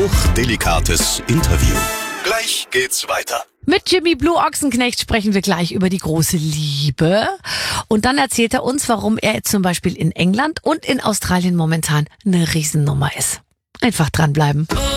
Hochdelikates Interview. Gleich geht's weiter. Mit Jimmy Blue Ochsenknecht sprechen wir gleich über die große Liebe. Und dann erzählt er uns, warum er jetzt zum Beispiel in England und in Australien momentan eine Riesennummer ist. Einfach dranbleiben.